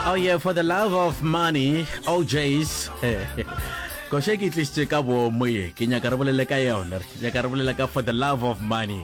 Oh yeah, for the love of money, OJ's. Ko she ke tliste ka bo moye, ke nya ka re bolele ka yona, ke nya ka re bolele ka for the love of money.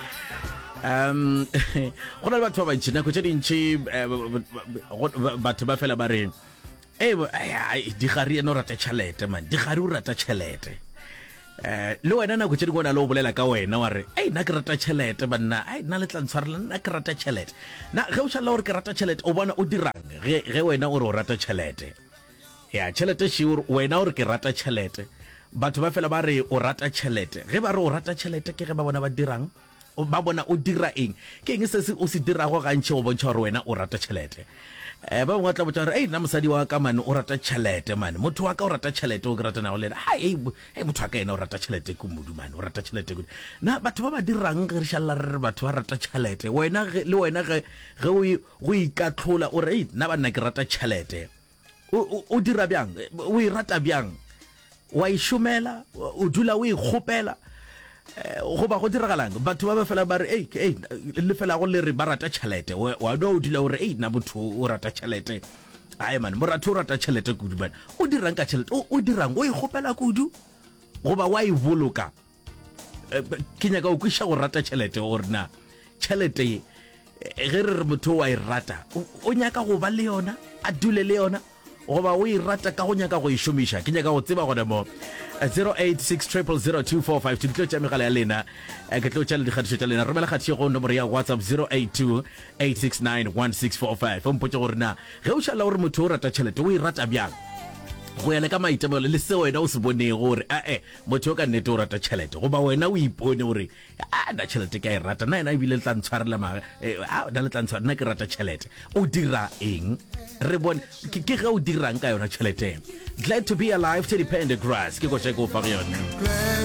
Go na le batho ba bantsi nako tse dintsi batho ba fela ba re di gari eno rata tšhelete man, di gari o rata tšhelete. Le wena nako tse di gona le o bolela ka wena wa re nna ke rata tšhelete banna nna le tla ntshwarela nna ke rata tšhelete na ge o šala gore ke rata tšhelete o bona o dirang ge wena o re o rata tšhelete ya tšhelete sure wena o re ke rata tšhelete batho ba fela ba re o rata tšhelete ge ba re o rata tšhelete ke ge ba bona ba dirang ba bona o dira eng ke eng se o se dirago gantši go bontšha gore wena o rata tšhelete ba bangwe tla botsa gore nna mosadi wa ka mane o rata tšhelete mane motho wa ka o rata tšhelete o ke ratanago le ena motho wa ka ena o rata tšhelete kudu mane o rata tšhelete kudu na batho ba ba dirang ge re šalela re re batho ba rata tšhelete wena le wena ge go ikatlhola o re nna banna ke rata tšhelete o dira bjang o e rata bjang wa e šomela o dula o e kgopela go ba go diragalang batho ba ba fela ba re le fela go le re ba rata tšhelete wa no o dila gore nna motho o rata tšhelete man moratho o rata tšhelete kudu man o dirang ka tšhelete o dirang o e kgopela kudu goba wa e boloka ke nyaka o kwiša go rata tšhelete gore na tšhelete ge re re motho wa e rata o nyaka go ba le yona a dule le yona goba o e rata ka go nyaka go e šomiša ke nyaka go tseba gone mo 0860000245 ke tlo tša megala ya lena ke tlo tša le dikgatišo tša lena romela kgatišo go nomoro ya WhatsApp 0828691645 o mpotse gore na ge o šala gore motho o rata tšhelete o e rata bjang go ya le ka maitemelo le se wena o se bonego gore motho o ka nnete o rata tšhelete goba wena o ipone gore na tšhelete ke a e rata na ena ebile le tla ntshwarela na le tla ntshwarela nna ke rata tšhelete o dira eng re bone ke ge o dirang ka yona tšhelete glad to be alive Teddy Pendergrass ke go tšeka o fa go yone